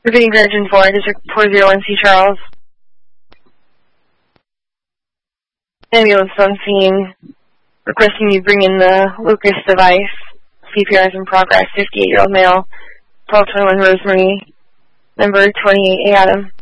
Repeating for engine 4, District 401 C. Charles. Ambulance on scene. Requesting you bring in the Lucas device. CPR is in progress. 58-year-old male. 1221 Rosemary. Number 28 Adam.